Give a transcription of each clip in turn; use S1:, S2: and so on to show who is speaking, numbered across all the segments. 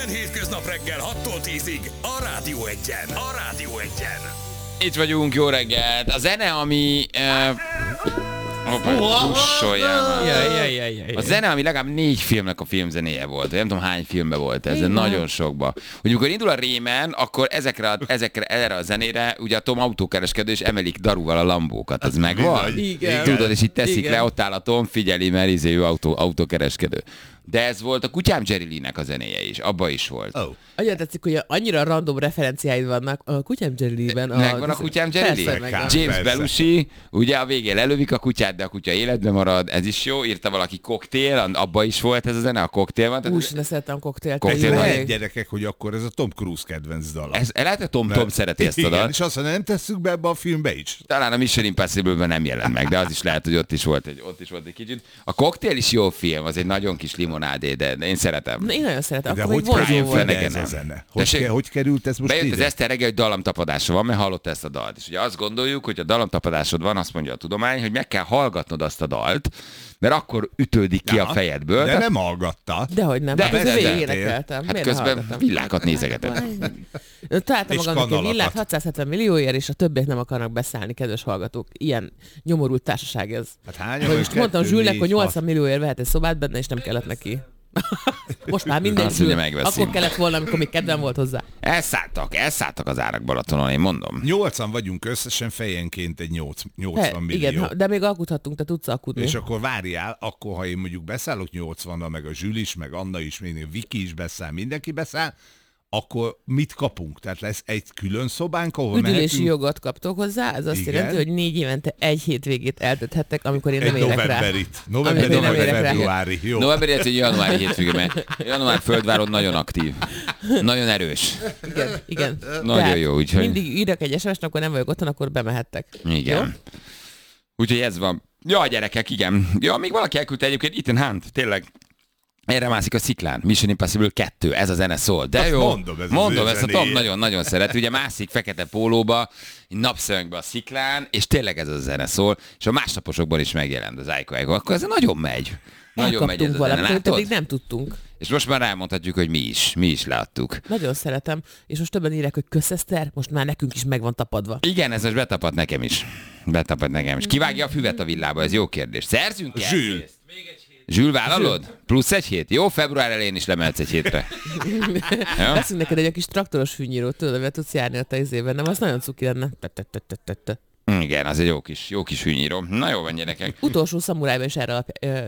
S1: Minden hétköznap reggel 6-tól 10-ig a Rádió Egyen. A Rádió Egyen.
S2: Itt vagyunk, jó reggelt. A zene, ami... A zene, ami legalább 4 filmnek a filmzenéje volt. Nem tudom, hány filmben volt ez, nagyon sokba. Hogy amikor indul a Rémen, akkor erre a zenére ugye a Tom autókereskedő és emelik darúval a lambókat. Az megvan?
S3: Igen.
S2: Tudod, és itt teszik
S3: Igen.
S2: le, ott áll a Tom, figyeli, mert ő autókereskedő. De ez volt a Kutyám Jerry Lee-nek a zenéje is, abba is volt.
S3: Oh.
S4: Annyira tetszik, hogy annyira random referenciáid vannak a Kutyám Jerry Lee-ben.
S2: Megvan a Kutyám Jerry Lee?
S4: Megvan.
S2: James
S3: Persze.
S2: Belushi, ugye a végén lelövik a kutyát, de a kutya életben marad, ez is jó, írta valaki Koktél, abba is volt ez a zene, a Koktél van.
S4: Úgy sem szeretem koktélt.
S2: Koktél van.
S3: Lehet, gyerekek, hogy akkor ez a Tom Cruise kedvenc dala.
S2: Lehet, hogy Tom szereti ezt a
S3: Igen,
S2: dalt.
S3: és azt mondja, nem tesszük be ebbe a filmbe is.
S2: Talán a Mission Impossible-ben nem jelent meg, de az is lehet, hogy ott is volt egy kicsit. A Koktél is jó film, az egy nagyon kis limonádé, de én szeretem.
S4: Na, én nagyon szeretem.
S3: De
S4: Akkor
S3: hogy
S4: még vonzó
S3: került
S4: volt.
S2: Flanagan
S3: ez a
S2: nem.
S3: zene?
S2: Tessék?
S3: Hogy került ez most
S2: Bejött az
S3: ide?
S2: Eszter reggel, hogy dallamtapadása van, mert hallotta ezt a dalt. És ugye azt gondoljuk, hogy a dallamtapadásod van, azt mondja a tudomány, hogy meg kell hallgatnod azt a dalt, mert akkor ütődik ki a fejedből.
S3: De nem hallgatta.
S4: Dehogy nem.
S2: De
S4: Hát közben
S2: persze.
S4: végig énekeltem.
S2: Hát
S4: Miért
S2: közben
S4: hallgattam?
S2: villákat nézegetett.
S4: Találtam
S3: És
S4: magamnak egy
S3: kanalakat.
S4: villát 670 millióért, és a többiek nem akarnak beszállni, kedves hallgatók. Ilyen nyomorult társaság ez.
S3: Hát hányan
S4: Hogy
S3: vagy?
S4: most mondtam
S3: 2,
S4: Zsülnek,
S3: 4,
S4: hogy 80
S3: 6.
S4: millióért vehet egy szobát benne, és nem kellett neki. Most már minden
S2: Azt mondja,
S4: Zsül.
S2: megveszi.
S4: Akkor kellett volna, amikor még kedvem volt hozzá.
S2: Elszálltak az árak Balatonon, én mondom.
S3: 8-an vagyunk összesen, fejenként egy 80 millió.
S4: Igen, de még alkudhatunk, te tudsz alkudni.
S3: És akkor várjál, akkor ha én mondjuk beszállok 80-nal, meg a Zsül is, meg Anna is, még a Viki is beszáll, mindenki beszáll, akkor mit kapunk? Tehát lesz egy külön szobánk, ahol
S4: Üdülési
S3: mehetünk
S4: jogot kaptok hozzá, ez azt
S3: Igen.
S4: jelenti, hogy 4 évente egy hétvégét eltölthettek, amikor én nem
S3: egy
S4: érek rá.
S3: novemberit.
S4: Amikor
S3: Novemberi
S4: én nem
S3: vagy
S4: érek rá.
S3: februári. Jó.
S2: November, illetve januári hétvége, mert január földváron nagyon aktív. Nagyon erős.
S4: Igen.
S2: Nagyon
S4: Tehát
S2: jó, úgyhogy...
S4: mindig írok egy SMS-t, akkor nem vagyok otthon, akkor bemehettek.
S2: Igen. Úgyhogy ez van. Ja, gyerekek, igen. Ja, még valaki elküldte egyébként Ethan Hunt, tényleg. Erre mászik a sziklán. Mission Impossible 2, ez a zene szól. De
S3: Azt
S2: jó,
S3: mondom, ez az
S2: ezt a
S3: ő
S2: Tom
S3: zenéje.
S2: nagyon-nagyon szeret. Ugye mászik fekete pólóba, napszemekbe a sziklán, és tényleg ez a zene szól, és a másnaposokban is megjelent az Aiko. Akkor ez nagyon megy. Nagyon megy ez
S4: Elkaptunk
S2: a zene,
S4: valamit, amit
S2: látod?
S4: eddig nem tudtunk.
S2: És most már rámondhatjuk, hogy mi is leadtuk.
S4: Nagyon szeretem, és most többen írják, hogy kösz Eszter, most már nekünk is meg van tapadva.
S2: Igen, ez most betapad nekem is. Kivágja a füvet a villába, ez jó kérdés. Szerzünk el?
S3: Zsül.
S2: Zsül, vállalod? Plusz egy hét? Jó, február elején is lemehetsz egy hétre. Ja?
S4: Veszünk neked egy kis traktoros fűnyírót, tudod, amivel tudsz járni a te izében, nem? Az nagyon cuki lenne.
S2: Igen, az egy jó kis hűnyíró. Na jó van, gyerekek.
S4: Utolsó szamurájban is erre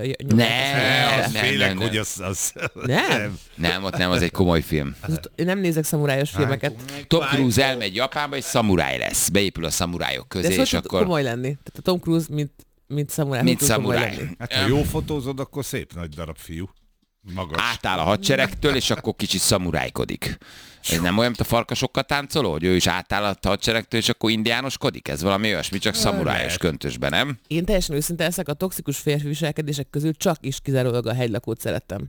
S2: Ne,
S3: Azt félek, hogy az...
S4: Nem?
S2: Nem, ott nem, az egy komoly film.
S4: Én nem nézek szamurájos filmeket.
S2: Tom Cruise elmegy Japánba, és szamuráj lesz. Beépül a szamurájok
S4: De ez
S2: közé,
S4: hogy
S2: és
S4: tud
S2: akkor...
S4: komoly lenni? Tehát a Tom Cruise, mint szamuráj.
S2: Mint
S4: hogy tud komoly
S2: szamuráj.
S4: lenni?
S3: Hát ha jó fotózod, akkor szép nagy darab fiú. Magas.
S2: Átáll a hadseregtől, és akkor kicsit szamurájkodik. Ez nem olyan, mint a farkasokkal táncoló, hogy ő is átáll a hadseregtől, és akkor indiánoskodik? Ez valami olyasmi, csak szamurájos
S3: lehet.
S2: köntösben, nem?
S4: Én teljesen őszinte leszek, a toxikus férfi viselkedések közül csak is kizárólag a hegylakót szerettem.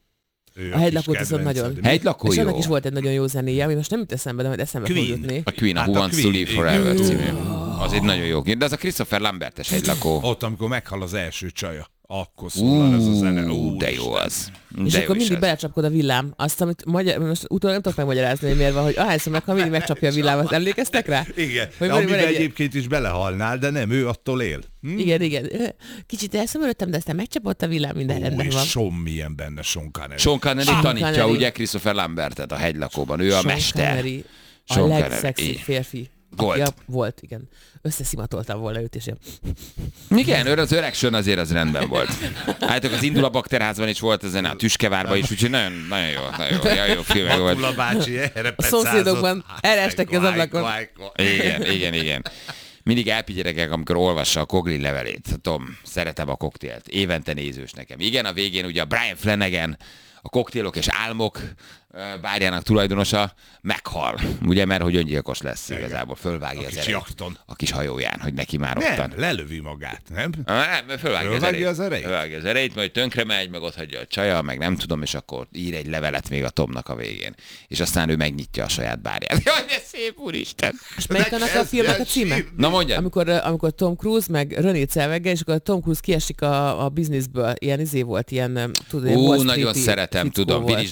S3: Ő
S4: A hegylakót
S3: kis
S4: viszont
S3: kedvenced.
S4: nagyon.
S2: Hegylakó
S4: És
S2: jó.
S4: annak is volt egy nagyon jó zenéje, ami most nem jut eszembe, de majd eszembe fog
S3: Queen.
S4: jutni.
S2: A Queen, a
S3: Hát
S2: Who
S3: a
S2: Wants to
S3: Queen,
S2: Live
S3: igen.
S2: Forever című. Az egy nagyon jó. De az a Christopher Lambertes hegylakó.
S3: Ott, amikor meghal az első csaja, akkor szólal ez a zene.
S2: De jó az.
S4: És
S2: De
S4: akkor
S2: jó is
S4: mindig
S2: az.
S4: belecsapkod a villám. Azt, amit most utólag nem tudok megmagyarázni, hogy miért van, hogy ahányszor meghal, mindig megcsapja a villámat. Emlékeztek rá?
S3: Igen,
S4: Hogy van
S3: amiben
S4: egy-
S3: egyébként is belehalnál, de nem, ő attól él.
S4: Igen. Kicsit elszomorultam, de aztán megcsapott a villám, minden rendben
S3: És
S4: van.
S3: Sean milyen benne, Sean Connery.
S2: Sean Connery
S4: Sean
S2: tanítja
S4: Connery.
S2: ugye Christopher Lambertet a hegylakóban. Ő a
S4: Sean
S2: mester.
S4: Connery, a
S2: Sean Connery.
S4: legszexibb férfi.
S2: Volt.
S4: Volt, igen. Összeszimatoltam volna őt, és ilyen...
S2: Igen, az öreg Sean azért az rendben volt. Hát az Indul a Bakterházban is volt, ezen a Tüskevárban is, úgyhogy nagyon jó filmek volt.
S3: Matula bácsi erre
S4: A szomszédokban erre estek ki az ablakon.
S2: Igen. Mindig elpigyerekek, amikor olvassa a Coglin levelét. Tom, szeretem a koktélt. Évente nézős nekem. Igen, a végén ugye a Brian Flanagan, a koktélok és álmok bárjának tulajdonosa meghal, ugye, mert hogy öngyilkos lesz igazából, fölvágja
S3: A
S2: az
S3: kis
S2: erejét
S3: jakton.
S2: a kis hajóján, hogy neki már ottan.
S3: Nem, lelövi magát, nem?
S2: Nem, fölvágja
S3: az erejét?
S2: Fölvágja az erejét, majd tönkre megy, meg ott hagyja a csaja, meg nem tudom, és akkor ír egy levelet még a Tomnak a végén. És aztán ő megnyitja a saját bárját. Jaj, de szép, úristen!
S4: És melyik annak a filmnek a címe?
S2: Na mondjad!
S4: Amikor Tom Cruise meg René Zellweger, és akkor Tom Cruise kiesik a bizniszből. Ilyen volt, ilyen... Tudod, ilyen Wall
S2: Nagyon
S4: Street-i
S2: szeretem,
S4: fickó
S2: tudom,
S4: volt.
S2: Willis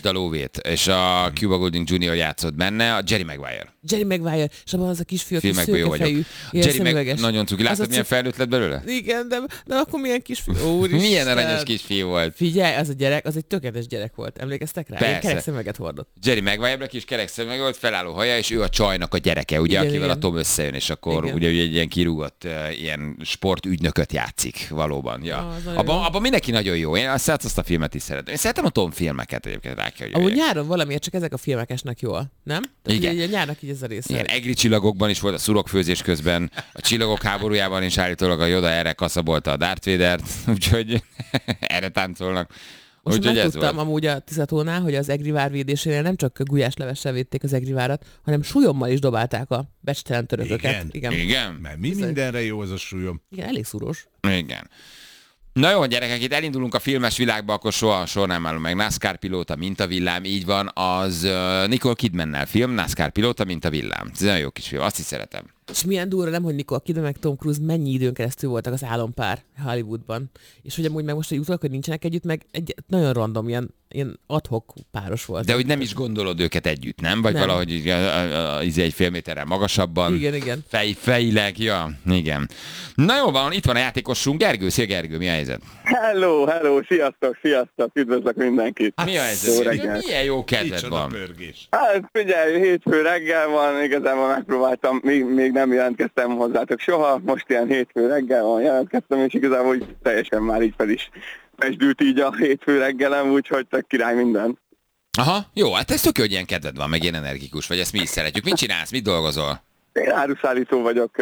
S2: Lásd a lóvét, és a Cuba Gooding Jr. játszott benne, a Jerry Maguire.
S4: Jerry Maguire, és abban az a kisfiú, aki
S2: Filmekből jó vagyok.
S4: szőkefejű,
S2: Jerry
S4: szemüveges.
S2: nagyon cuki. Látod, milyen felnőtt lett belőle?
S4: Igen, de akkor milyen kisfiú. Úristen.
S2: Milyen aranyos kisfiú volt.
S4: Figyelj, az a gyerek, az egy tökéletes gyerek volt. Emlékeztek rá?
S2: Persze.
S4: Ilyen kerek szemüveget hordott.
S2: Jerry Maguire-nek is kerek szemüveg volt, felálló haja, és ő a csajnak a gyereke, ugye,
S4: Igen,
S2: akivel
S4: igen.
S2: a Tom összejön, és akkor
S4: Igen.
S2: ugye egy ilyen kirúgott ilyen sportügynököt játszik valóban. Ja.
S4: Az nagyon jó.
S2: Abban mindenki nagyon jó. Én azt a filmet is szeretem. Én szeretem a Tom filmeket egyébként, rá kell, hogy
S4: Amúgy
S2: jöjjek.
S4: nyáron valamiért csak ezek a filmek esnek jól, nem? Tehát
S2: Igen.
S4: Ugye, a nyárnak így ez a része.
S2: Igen, egri csillagokban is volt a szurokfőzés közben, a csillagok háborújában is állítólag a Yoda erre kaszabolta a Darth Vadert, úgyhogy erre táncolnak.
S4: Most
S2: Úgyhogy ez
S4: megtudtam
S2: volt.
S4: amúgy a Tiszatónál, hogy az egrivár védésénél nem csak gulyáslevessel védték az egrivárat, hanem súlyommal is dobálták a becstelen törököket.
S3: Igen?
S2: Igen?
S3: Mert mi mindenre jó az a súlyom?
S4: Igen, elég szúrós.
S2: Igen. Na jó, gyerekek, itt elindulunk a filmes világba, akkor soha nem állunk meg. NASCAR pilóta, mint a villám, így van, az Nicole Kidmannel film, NASCAR pilóta, mint a villám. Ez nagyon jó kis film, azt is szeretem.
S4: És milyen durva, nem, hogy Nicole Kidman meg Tom Cruise mennyi időn keresztül voltak az álompár Hollywoodban. És hogy amúgy meg most, hogy utólag, hogy nincsenek együtt, meg egy nagyon random, ilyen ad-hoc páros volt.
S2: De hogy nem is gondolod őket együtt, nem? Vagy
S4: Nem.
S2: valahogy így, egy fél méterrel magasabban.
S4: Igen.
S2: Fejileg, ja, igen. Na jó van, itt van a játékosunk, Gergő. Szia Gergő, mi a helyzet?
S5: Hello, sziasztok, üdvözlök mindenkit.
S2: Mi a
S5: Jó
S2: helyzet?
S5: reggelt.
S2: Milyen jó kedved
S3: Micsoda
S2: van.
S3: pörgés.
S5: Hát figyelj, hétfő reggel van, igazából megpróbáltam, még nem jelentkeztem hozzátok soha, most ilyen hétfő reggel van, jelentkeztem, és igazából úgy teljesen már így fel is pesdült így a hétfő reggelem, úgyhogy tök király minden.
S2: Aha, jó, hát ez tök jó, hogy ilyen kedved van, meg ilyen energikus vagy, ezt mi is szeretjük. Mit csinálsz, mit dolgozol?
S5: Én áruszállító vagyok.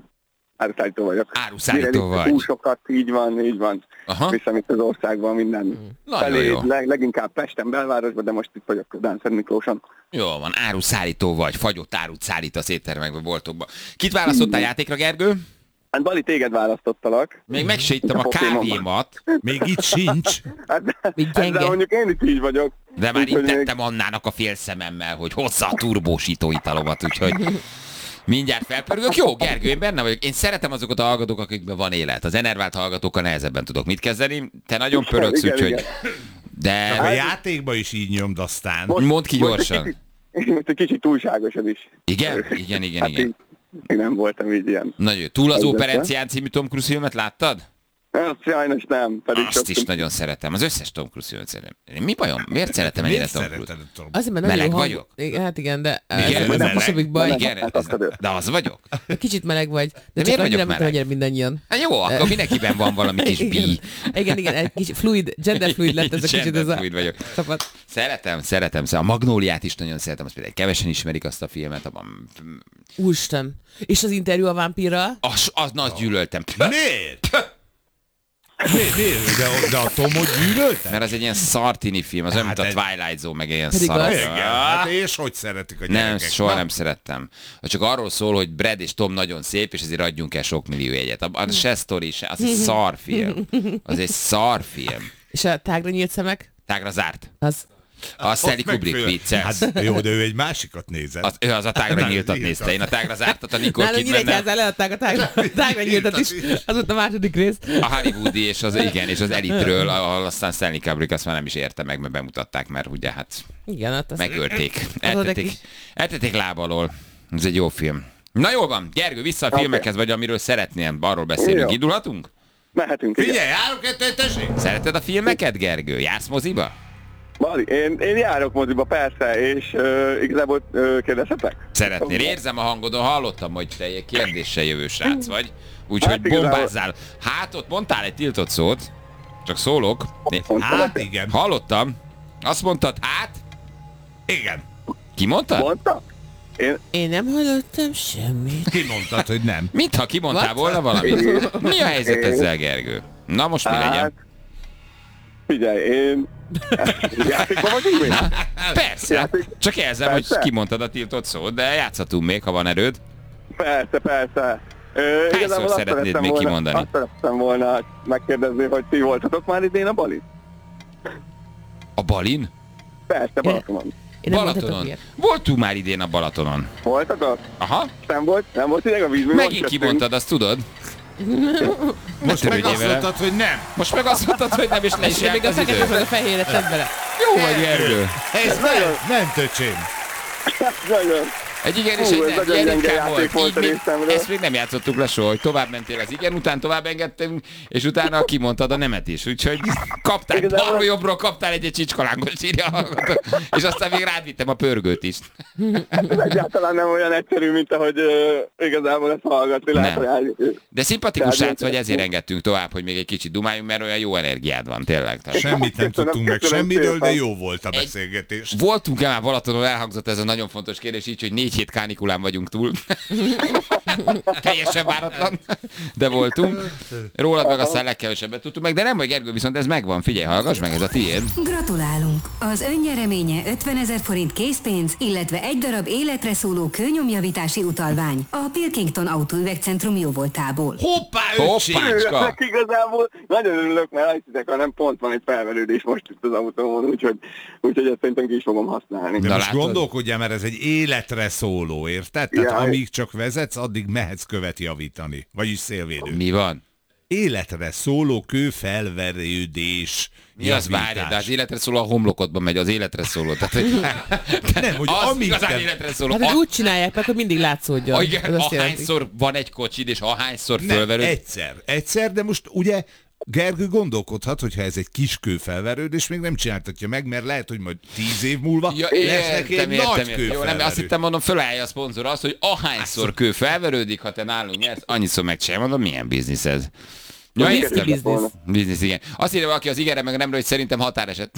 S2: Áruszállító vagy.
S5: Húsokat, így van.
S2: Aha.
S5: Viszem itt az országban minden
S2: Nagyon
S5: felé,
S2: jó.
S5: leginkább Pesten, belvárosban, de most itt vagyok Dánszent Miklóson.
S2: Jó van, áruszállító vagy, fagyott árut szállítasz éttermekbe, boltokba. Kit választottál játékra, Gergő?
S5: Hát Bali, téged választottalak.
S2: Még meg se ittam a kávémat,
S3: Még itt sincs.
S4: Még
S5: De
S4: gyenge.
S5: mondjuk én is így vagyok.
S2: de már
S5: Úgyhogy még-
S2: intettem Annának a fél szememmel, hogy hozza a turbósító italomat, úgyhogy mindjárt felpörgök. Jó, Gergő, én benne vagyok. Én szeretem azokat a hallgatók, akikben van élet. Az enervált hallgatókkal nehezebben tudok mit kezdeni. Te nagyon pörögsz,
S5: Igen,
S2: úgyhogy...
S5: igen.
S2: De
S3: A játékba is így nyomd aztán.
S2: mondd ki
S5: Most
S2: gyorsan.
S5: egy kicsit túlságos ez is.
S2: Igen?
S5: Hát
S2: Igen.
S5: így, én nem voltam így ilyen.
S2: Nagyon jó. Túl az
S5: Egyetlen.
S2: Operencián című Tom Cruise filmet láttad?
S5: Azt sajnos nem. Pedig
S2: Azt is nagyon szeretem. Az összes Tom Cruise filmet szeretem. Mi bajom? Miért szeretem ennyire
S3: Miért
S2: Tom Cruise?
S3: szereted a Tom?
S4: Azért, mert nagyon
S2: Meleg
S4: jó hang-
S2: vagyok?
S4: Igen, hát igen, de
S2: Igen,
S4: ez
S2: meleg.
S4: a kisebbik baj.
S2: Igen, de az vagyok.
S4: Kicsit meleg vagy, de
S2: miért
S4: csak
S2: vagyok
S4: annyira, mint
S2: meleg?
S4: amennyire mindannyian.
S2: Hát jó, akkor mindenkiben van valami kis bí.
S4: Igen, egy kicsit fluid, genderfluid lett ez a kicsit ez a
S2: Genderfluid vagyok.
S4: csapat.
S2: Szeretem. A Magnóliát is nagyon szeretem, azt például kevesen ismerik azt a filmet.
S4: Úristen. És az interjú a vámpírral?
S2: Azt gyűlöltem.
S3: Miért? Miért? De a Tomot gyűlölted?
S2: Mert az egy ilyen szartini film, az olyan, mint a
S3: Hát
S2: Twilight Zone, meg ilyen
S4: Pedig
S2: szar.
S4: az.
S3: Igen, hát és hogy szeretik a
S2: Nem,
S3: gyerekek?
S2: soha
S3: Na,
S2: nem szerettem. Csak arról szól, hogy Brad és Tom nagyon szép, és ezért adjunk el sok millió jegyet. Az se sztori, se, az egy szarfilm. Az egy szarfilm.
S4: És a tágra nyílt szemek?
S2: Tágra zárt.
S4: Az.
S2: A Stanley
S3: Ott
S2: Kubrick
S3: megfél-
S2: vicces.
S3: Hát jó, de ő egy másikat nézett.
S2: Ő az a tágra
S3: Nem,
S2: nyíltat
S3: nyíltat.
S2: nézte. Én a tágra zártat, a Nicole
S4: Nálunk
S2: Kidmannel.
S4: Nyíregyházán leadták a tágra nyíltat is. Az volt a második rész.
S2: A Hollywoodi és az Elitről, ahol aztán Stanley Kubrick azt már nem is érte meg, mert bemutatták, mert ugye hát
S4: Igen, hát az...
S2: megölték.
S4: Az
S2: Eltették láb alól. Ez egy jó film. Na jól van, Gergő, vissza a filmekhez, vagy amiről szeretnél, arról beszélünk.
S5: Jó.
S2: Indulhatunk?
S5: Mehetünk, igen.
S3: Figyelj, állok egy tessék!
S2: Szereted a filmeket, Gergő? Jársz moziba?
S5: Bali, én járok moziba, persze, és igazából kérdezhetek?
S2: Szeretnél. Érzem a hangodon, hallottam, hogy te egy kérdéssel jövő srác vagy. Úgyhogy
S5: Hát igazából-
S2: bombázzál. Hát ott mondtál egy tiltott szót. Csak szólok.
S3: Hát igen.
S2: Hallottam. Azt mondtad, hát?
S3: Igen.
S2: Ki mondta?
S5: Mondta?
S4: Én nem hallottam semmit.
S3: Ki mondtad, hogy nem?
S2: Mintha kimondtál
S4: What?
S2: volna valamit. Mi a helyzet ezzel, Gergő? Na most mi
S5: Hát,
S2: legyen?
S5: figyelj, én... Játékban vagyunk még?
S2: Persze.
S5: játék-
S2: Csak jelzem, hogy
S5: Persze.
S2: kimondtad a tiltott szót, de játszhatunk még, ha van erőd.
S5: Persze. Igazából azt
S2: szeretnéd
S5: szerettem
S2: még
S5: volna-
S2: kimondani?
S5: Azt szerettem volna megkérdezni, hogy ti voltatok már idén a Balin?
S2: A Balin?
S5: Persze, Balatonon.
S4: Én nem mondhatok
S2: Balatonon.
S4: miért.
S2: Voltunk már idén a Balatonon.
S5: Voltatok?
S2: Aha.
S5: Nem volt ideg a víz? Mi
S2: Megint
S5: most
S2: kimondtad, azt tudod?
S3: Most meg
S2: törődjél
S3: azt
S2: vele.
S3: mondtad, hogy nem.
S2: Most meg azt mondtad, hogy nem, és le is
S4: De még
S2: járt
S4: a
S2: az
S4: fekete
S2: idő.
S4: meg a fehéret tedd bele.
S2: Jó vagy, Gergő.
S3: Ez nem töcsém.
S5: Nagyon.
S2: Egy igen és
S5: Hú,
S2: egy
S5: ez
S2: nem.
S5: nagyon
S2: Ilyen
S5: gyenge
S2: ritkán
S5: játék
S2: volt.
S5: volt a
S2: Így
S5: részemről.
S2: ezt még nem játszottuk le soha, hogy tovább mentél az igen, után tovább engedtem, és utána kimondtad a nemet is. Úgyhogy kaptál,
S5: Igazából-
S2: balról-jobbról kaptál egy csicskalángot, írja a hallgató. És aztán még rád vittem a pörgőt is.
S5: Ez egyáltalán nem olyan egyszerű, mint ahogy igazából ezt hallgatni lehet.
S2: Nem.
S5: Hogy
S2: De szimpatikus
S5: Tehát
S2: srác vagy, ezért engedtünk tovább, hogy még egy kicsit dumáljunk, mert olyan jó energiád van, tényleg. Tehát
S3: Semmit nem
S5: Köszönöm,
S3: tudtunk meg
S5: köszönöm
S3: semmiről, de
S5: szépen.
S3: jó volt a beszélgetés.
S2: voltunk-e már Balatonon, elhangzott ez a nagyon fontos kérdés, így, hogy 4 hét kánikulán vagyunk túl. Teljesen váratlan, de voltunk. Rólad meg aztán legkevesebbet tudtuk meg, de nem vagy, Gergő, viszont ez megvan. Figyelj, hallgass meg, ez a tiéd.
S6: Gratulálunk! Az önnyereménye 50 000 forint készpénz, illetve egy darab életre szóló kőnyomjavítási utalvány a Pilkington Autóüvegcentrum jóvoltából.
S3: Hoppá, öcsém!
S2: Hoppácska!
S5: Örülök igazából, nagyon örülök, mert hiszek, hanem pont van egy felverődés most itt az autómon, úgyhogy ezt szerintem ki is fogom használni.
S3: De
S2: Na,
S3: most
S2: látod?
S3: gondolkodjál, mert ez egy életre szóló, érted? Tehát
S5: Jaj.
S3: amíg csak vezetsz, addig mehetsz követ javítani. Vagyis szélvédő.
S2: Mi van?
S3: Életre szóló kőfelverődés.
S2: Mi az, várj, de az életre szóló a homlokodban megy, az életre szóló. Tehát, hogy
S3: Nem, hogy
S2: az
S3: amíg
S2: igazán
S3: te...
S2: életre szóló.
S4: Hát, hogy úgy csinálják meg, hogy mindig látszódjon.
S2: Igen,
S4: Ez azt jelenti.
S2: ahányszor van egy kocsid, és ahányszor
S3: Nem,
S2: fölverőd.
S3: egyszer, de most ugye Gergő gondolkodhat, hogyha ez egy kis kőfelverődés, még nem csináltatja meg, mert lehet, hogy majd 10 év múlva lesz neki egy nagy
S2: Jó, nem,
S3: kőfelverődés.
S2: azt hittem, mondom, fölállja a szponzor azt, hogy ahányszor kő felverődik, ha te nálunk nyersz, annyiszor megcsinálja. Mondom, milyen biznisz ez? Ja,
S4: Whisky
S2: értem.
S4: business.
S2: Biznisz, igen. Azt írja valaki az igenre meg nemről, hogy szerintem határeset.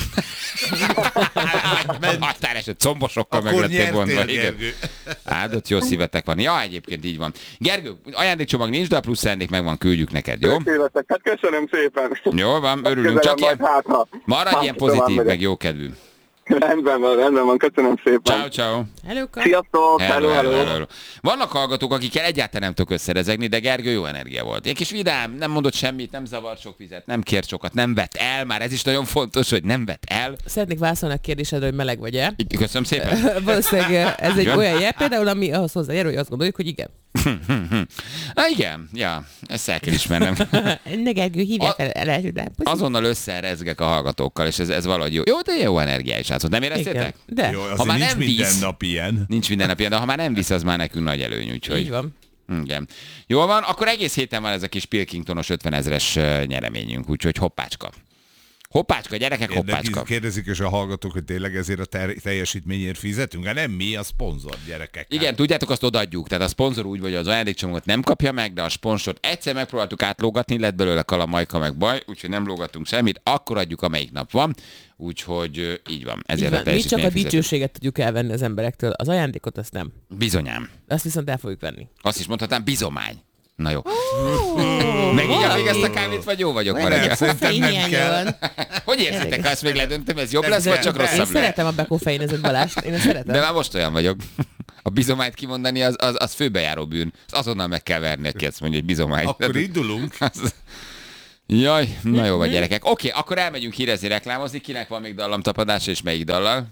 S2: Határeset, combosokkal meg
S3: Akkor
S2: lettél vonva.
S3: nyertél,
S2: Igen.
S3: Gergő.
S2: Áldott jó szívetek van. Ja, egyébként így van. Gergő, ajándékcsomag nincs, de a plusz ajándék megvan, küldjük neked, jó?
S5: Életek, hát köszönöm szépen.
S2: Jó van, örülünk.
S5: Közelem
S2: Csak
S5: majd,
S2: ilyen,
S5: hát, ha.
S2: maradj ilyen pozitív, meg jó kedvű.
S5: Rendben van, köszönöm szépen.
S2: Ciao, ciao.
S4: Hello-ka.
S5: Sziasztok, hello.
S2: Vannak hallgatók, akikkel egyáltalán nem tudok összerezegni, de Gergő jó energia volt. Egy kis vidám, nem mondott semmit, nem zavart sok vizet, nem kért sokat, nem vett el, már ez is nagyon fontos, hogy nem vett el.
S4: Szeretnék válaszolni a kérdésedre, hogy meleg vagy-e.
S2: Köszönöm szépen.
S4: Valószínűleg ez egy
S2: Igen?
S4: olyan jel például, ami ahhoz hozzájárul, hogy azt gondoljuk, hogy igen.
S2: Na igen, ja, ezt el kell ismernem.
S4: Ne Gergő, hívják fel, el.
S2: Azonnal összerezgek a hallgatókkal, és ez valahogy jó. Jó, de jó energia is, hát nem éreztétek?
S4: De,
S3: Jó,
S2: Ha
S3: azért
S2: már
S3: nincs
S2: nem
S3: minden
S2: víz.
S3: nap ilyen.
S2: Nincs minden nap ilyen, de ha már nem visz, az már nekünk nagy előny, úgyhogy...
S4: így van.
S2: Igen. Jól van, akkor egész héten van ez a kis Pilkingtonos 50 000-es nyereményünk, úgyhogy hoppácska. Hoppácska, gyerekek, hoppácska.
S3: Kérdezik is a hallgatók, hogy tényleg ezért a teljesítményért fizetünk? Hát nem mi, a szponzor, gyerekek.
S2: Igen, tudjátok, azt odaadjuk. Tehát a szponzor úgy, hogy az ajándékcsomagot nem kapja meg, de a sponsort egyszer megpróbáltuk átlógatni, lett belőle kalamajka meg baj, úgyhogy nem lógattunk semmit, akkor adjuk, amelyik nap van. Úgyhogy így van.
S4: Így
S2: Ezért
S4: van.
S2: a
S4: Mi csak a
S2: teljesítményért fizetünk.
S4: dicsőséget tudjuk elvenni az emberektől, az ajándékot azt nem.
S2: Bizonyám.
S4: Azt viszont el fogjuk venni.
S2: Azt is mondhatnám, bizomány. Na jó. Megígyam még ezt a kávét, vagy jó vagyok ma reggel?
S3: Szerintem nem kell.
S2: Hogy érzitek, ha ezt még ledöntöm, ez jobb lesz, vagy csak
S4: Én
S2: rosszabb lesz?
S4: szeretem a bekofeinezett Balást, én ezt szeretem.
S2: De már most olyan vagyok. A bizományt kimondani, az főbejáró bűn. Azt azonnal meg kell verni, aki ezt mondja, hogy bizomány.
S3: Akkor indulunk.
S2: Jaj, na jó vagy gyerekek. Oké, akkor elmegyünk hírezni, reklámozni. Kinek van még dallamtapadása, és melyik dallal?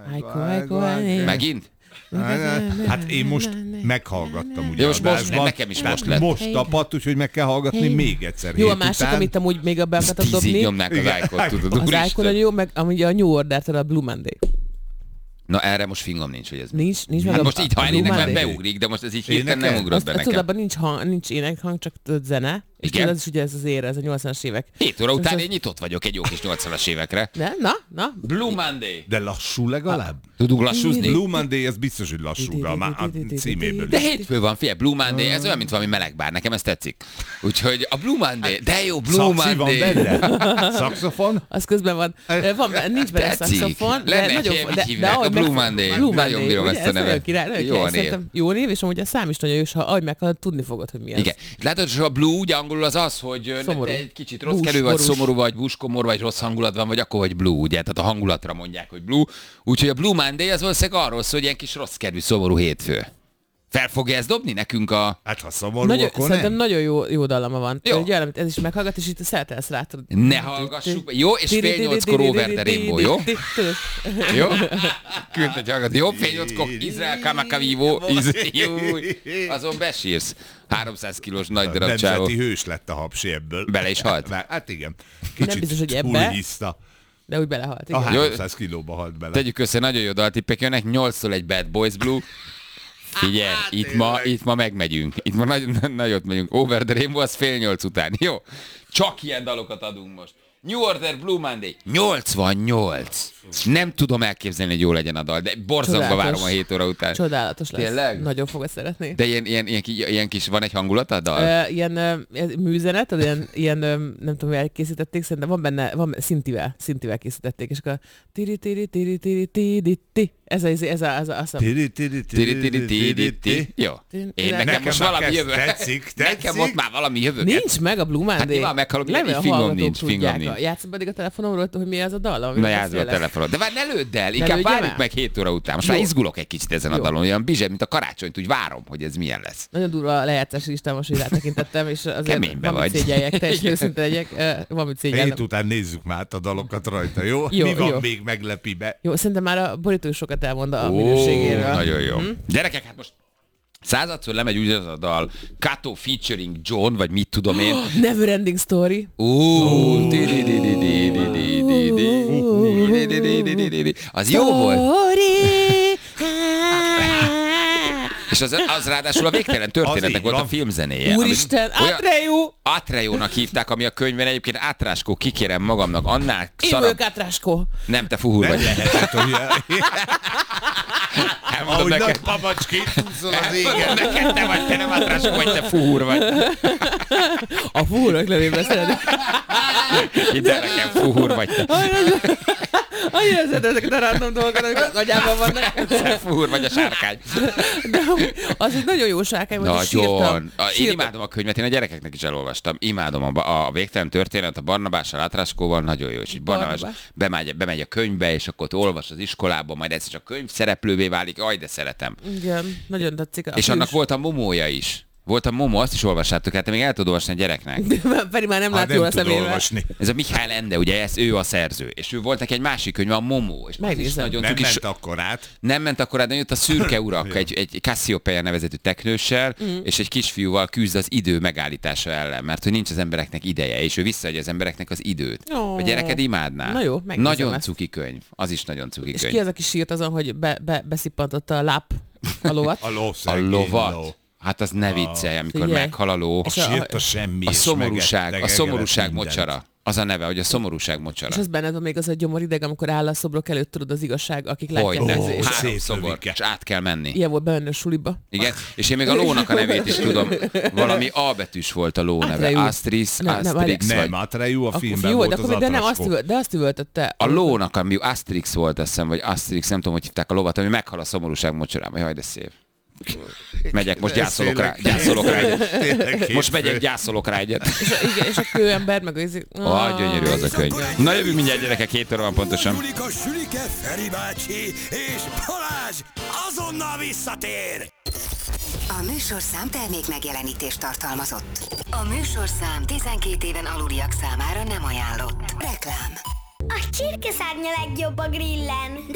S2: Megint?
S3: Hát én most meghallgattam ugye
S2: Jó, most
S3: adásban.
S2: nekem is
S3: Tehát
S2: most lett.
S3: Most tapadt, úgyhogy meg kell hallgatni még egyszer.
S4: Jó, a
S3: hét
S4: másik,
S3: után.
S4: amit amúgy még be akartam
S2: 10-ig
S4: dobni,
S2: nyomnák az
S3: Igen.
S2: Icon-t, tudod,
S4: az
S2: úristen.
S4: Icon nagyon jó, meg amúgy a New Order-től a Blue Monday.
S2: Na erre most fingom nincs, hogy ez.
S4: Nincs meg
S2: Hát
S4: a,
S2: most így
S4: a
S2: hajlének
S4: Blue
S2: már
S4: Monday.
S2: beugrik, de most ez így hirtelen
S3: Énekel?
S2: nem ugrott be
S4: Tudod,
S2: nekem.
S4: abban nincs énekhang, csak zene. És
S2: Igen?
S4: tudod, az is ugye ez az ér, ez a 80-as évek.
S2: 7 óra
S4: És
S2: után
S4: az-
S2: én nyitott vagyok egy jó kis 80-as évekre.
S4: De? Na?
S2: Blue Monday.
S3: De lassú legalább?
S2: Tudunk lassúzni?
S3: Blue Monday, ez biztos, hogy lassú, de már a címéből.
S2: De hétfő van, figyelj, Blue Monday, ez olyan, mint valami melegbár, nekem ez tetszik. Úgyhogy a Blue Monday, de jó, Blue
S3: Szaxi van
S2: Monday.
S3: benne? Szaxofon?
S4: Az közben van. Nincs benne
S2: Tetszik.
S4: szaxofon,
S2: Lenne
S4: de
S2: egy
S4: nagyon...
S2: helyen, így hívják, a
S4: ahogy
S2: Blue
S4: meg-
S2: Monday.
S4: Blue
S2: Nagyon
S4: Monday,
S2: bírom
S4: ugye?
S2: ezt a
S4: nagyon
S2: nevet.
S4: király, nagyon
S2: Jó
S4: király.
S2: a név.
S4: Szerintem jó név, és amúgy a szám is nagyon jó, és ha ahogy meghallod, tudni fogod, hogy mi az.
S2: Igen. Látod, hogy a blue ugye angolul az, hogy
S4: Szomorú.
S2: te egy kicsit rossz
S4: Bús,
S2: kerül, vagy
S4: borús.
S2: szomorú, vagy búskomor, vagy rossz hangulat van, vagy akkor vagy blue, ugye? Tehát a hangulatra mondják, hogy blue. Úgyhogy a Blue Monday az valószínűleg arról szól, hogy ilyen kis rossz kedvű, szomorú hétfő. Fel fogja ezt dobni nekünk a...
S3: Hát ha szomorú,
S4: Nagyon,
S3: akkor
S4: szerintem
S3: nem.
S4: nagyon jó dallama van.
S2: Jó.
S4: Ugye, amit ez is meghallgat, és itt szeretelsz rá. tudod.
S2: Ne hallgassuk. Jó, és fél 8-kor Over the Rainbow, jó?
S4: Tudod?
S2: Jó? Küld egy hallgat. Jó, fél 8-kor Izrael Kamakavivo. Azon besírsz. 300 kilós nagy darab csávó.
S3: Nemzeti hős lett a hapsi ebből.
S2: Bele is halt?
S3: Hát igen. Kicsit
S4: biztos, hogy ebbe.
S3: túlhiszta.
S4: De úgy belehalt.
S3: A
S4: Igen.
S3: 300 kilóba halt bele.
S2: Tegyük össze, nagyon jó daltippek jönnek, 8-szól egy Bad Boys Blue. Figyelj, itt ma megmegyünk. Itt ma nagyot megyünk. Over the Rainbow, az 7:30 után. Jó? Csak ilyen dalokat adunk most. New Order Blue Monday. 88. Nem tudom elképzelni, hogy jó legyen a dal, de borzongva várom a 7 óra után.
S4: Csodálatos lesz.
S2: Tényleg?
S4: Nagyon fogod szeretni.
S2: De ilyen kis, van egy hangulata a dal?
S4: Ilyen műzenet, ilyen nem tudom, hogy elkészítették, szerintem van benne szintivel készítették, és akkor tiri. Ez a
S2: Jó. Én nekem most valami jövő.
S3: Tetszik.
S2: Nekem most már valami jövő.
S4: Nincs meg a Blue Monday.
S2: Hát nyilván meghalok,
S4: Nem
S2: így
S4: a
S2: fingom
S4: hallgatók
S2: nincs.
S4: tudják. Játszom pedig a telefonomról, hogy mi ez a dal, amiről
S2: Na játszom a
S4: beszélek.
S2: telefonon. De már ne lődd el,
S4: Ne
S2: inkább
S4: lődjem
S2: várjuk
S4: el?
S2: meg 7 óra után. Most
S4: Jó.
S2: már izgulok egy kicsit ezen a
S4: Jó.
S2: dalon, olyan bizseb, mint a karácsonyt, úgy várom, hogy ez milyen lesz.
S4: Nagyon durva a lejátszási listán most, hogy rátekintettem, és azért
S2: Keménybe
S4: van mit
S2: vagy.
S4: szégyeljek, teljesen őszinte legyek, van mit szégyellem.
S3: 7 után nézzük már át a dalokat rajta, jó?
S4: Jó,
S3: Mi van
S4: jó.
S3: még meglepibe?
S4: Jó, szerintem már a borító is sokat elmond a minőségéről.
S2: Nagyon jó. Gyerekek, hát most századszor lemegy ugyanaz a dal. Kato featuring John, vagy mit tudom én.
S4: Never Ending Story.
S2: Az jó volt. És az ráadásul a végtelen történetnek
S3: így
S2: volt a
S3: van.
S2: filmzenéje.
S4: Úristen, Atreyu!
S2: Atrejónak hívták, ami a könyvben egyébként Átráskó, kikérem magamnak, annál
S4: Én
S2: szarabb.
S4: vagyok Átráskó.
S2: Nem, te fuhúr
S3: Nem
S2: vagy.
S3: lehetett, hogy
S2: Elmondom
S3: ahogy
S2: neked.
S3: nagy papacskét húzol az
S2: Elmondom
S3: égen.
S2: neked, te vagy, te nem Átráskó vagy, te fuhúr vagy.
S4: A fúrok lövében szeretem.
S2: Hidd el nekem, fuhúr vagy te.
S4: Annyira szeretem ezeket a random dolgokat, amik az agyában vannak.
S2: Te fuhúr vagy a sárkány.
S4: De az egy nagyon jó sárkány volt, és
S2: Nagyon. Én
S4: sírtam.
S2: imádom a könyvet, én a gyerekeknek is elolvastam. Imádom a végtelen történet a Barnabással, Átráskóval, nagyon jó. És így Barnabás bemegy a könyvbe, és akkor ott olvas az iskolában, majd egyszer csak könyv szereplővé válik. Aj, de szeretem.
S4: Igen, nagyon tetszik.
S2: És annak volt a momója is. Volt a momó, azt is olvassátok, hát te még el tudod olvasni a gyereknek.
S4: Pedig már nem
S3: Hát
S4: lát
S3: nem
S4: jól a
S3: tud
S4: szemével.
S3: olvasni.
S2: Ez a Mihály Ende, ugye ő a szerző. És ő volt neki egy másik könyve, a Momó. És az is
S4: Megnézem.
S2: nagyon
S3: Nem
S2: cuki.
S3: ment akkor át.
S2: Nem ment akkor, de jött a szürke urak, egy Cassiopeia nevezetű teknőssel, és egy kisfiúval küzd az idő megállítása ellen, mert hogy nincs az embereknek ideje, és ő visszaadja az embereknek az időt.
S4: Ó.
S2: A gyereked imádná.
S4: Na jó, megnézem
S2: nagyon
S4: ezt.
S2: cuki könyv. Az is nagyon cuki
S4: És
S2: könyv.
S4: ki az, aki sírt azon, hogy beszippantotta a láp a lovat?
S3: A ló
S2: A
S3: szegény
S2: lovat.
S3: ló.
S2: Hát az ne viccelj, amikor
S4: Figyelj.
S2: meghal a ló.
S3: A sírta semmi,
S2: A
S3: és
S2: szomorúság,
S3: megettegegett
S2: a szomorúság
S3: mindent.
S2: mocsara. Az a neve, hogy a szomorúság mocsara.
S4: És az benned van még az a gyomorideg, amikor áll a szobrok előtt, tudod, az igazság, akik látják
S2: Hogyne,
S4: az
S3: Ó,
S4: és
S2: 3 szobor,
S3: szétlövik-e.
S2: és át kell menni.
S4: ilyen volt benne a suliba.
S2: Igen, és én még a lónak a nevét is tudom. Valami A betűs volt a ló neve.
S4: Atreyu.
S2: Asterix,
S4: Nem,
S2: Asterix
S3: Nem,
S2: vagy...
S3: Atreyu a
S4: Akkor
S3: filmben
S4: jó,
S3: volt
S4: de
S3: az
S4: akkor de nem
S3: Atraskó.
S4: de azt üvöltötte.
S2: A lónak, ami Asterix volt, azt hiszem, vagy Asterix, nem tudom, hogy hívták a lovat, ami meghal a szomorúság mocsarában. Jaj, de szép. Megyek, most gyászolok rá egyet. Most megyek, gyászolok rá egyet.
S4: Igen, és a kőember, meg az...
S2: Gyönyörű az a könyv. Na jövünk mindjárt, gyerekek, 7 óra van pontosan.
S1: Julika, Sülike, Feri bácsi és Balázs azonnal visszatér!
S6: A műsorszám termék megjelenítést tartalmazott. A műsorszám 12 éven aluliak számára nem ajánlott. Reklám.
S7: A csirkeszárnya legjobb a grillen.